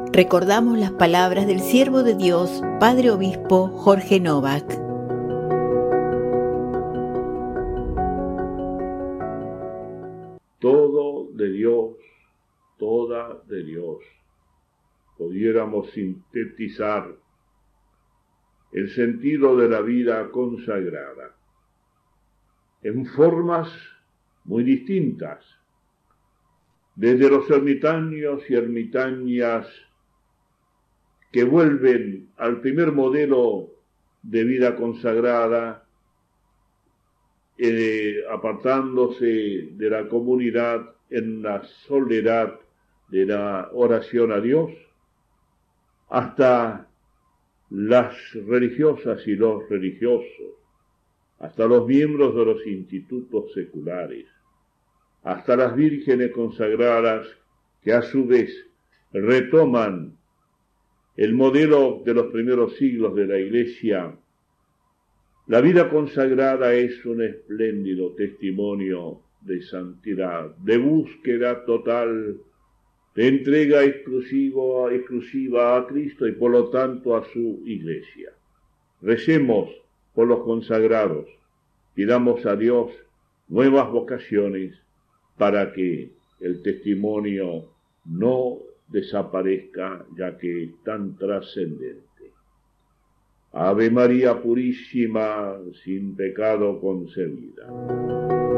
Recordamos las palabras del siervo de Dios, Padre Obispo Jorge Novak. Todo de Dios, toda de Dios. Pudiéramos sintetizar el sentido de la vida consagrada en formas muy distintas, desde los ermitaños y ermitañas que vuelven al primer modelo de vida consagrada, apartándose de la comunidad en la soledad de la oración a Dios, hasta las religiosas y los religiosos, hasta los miembros de los institutos seculares, hasta las vírgenes consagradas que a su vez retoman el modelo de los primeros siglos de la Iglesia. La vida consagrada es un espléndido testimonio de santidad, de búsqueda total, de entrega exclusiva a Cristo y por lo tanto a su Iglesia. Recemos por los consagrados, pidamos a Dios nuevas vocaciones para que el testimonio no desaparezca, ya que es tan trascendente. Ave María Purísima, sin pecado concebida.